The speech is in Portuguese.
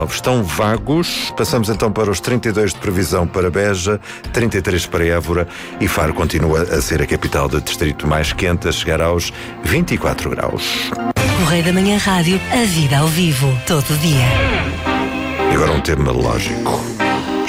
Estão vagos. Passamos então para os 32 de previsão para Beja, 33 para Évora e Faro continua a ser a capital do distrito mais quente, a chegar aos 24 graus. Correio da Manhã Rádio, a vida ao vivo, todo dia. E agora um tema lógico.